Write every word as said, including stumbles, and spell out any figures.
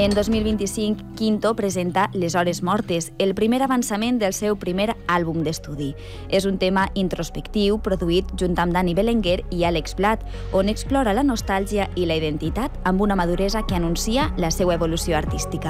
En dos mil vint-i-cinc, Quinto presenta Les hores mortes, el primer avançament del seu primer àlbum d'estudi. És un tema introspectiu produït junt amb Dani Belenguer i Àlex Plat, on explora la nostàlgia i la identitat amb una maduresa que anuncia la seva evolució artística.